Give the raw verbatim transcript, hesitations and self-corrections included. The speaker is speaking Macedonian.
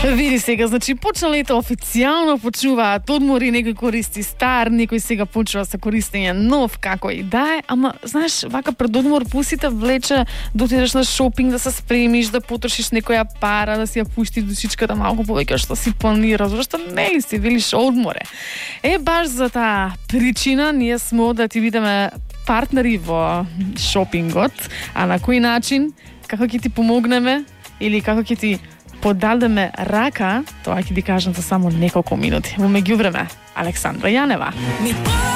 Vidi сега, значи почна лето официјално, почнуваат одмори, некој користи стар, некој сега почува со користење нов, како и да е, ама знаеш, вака пред одмор пусите влече да отидеш на шопинг, да се спремиш, да потрошиш некоја пара, да си ја пуштиш душичката малку повеќе што си планирал, зашто не ли си велиш одморе. Е, баш за таа причина ние сме да ти бидеме партнери во шопингот, а на кој начин, како ќе ти помогнеме или како ќе ти подадеме рака, тоа ќе ти кажам за само неколку минути. Во меѓувреме, Александра Јанева.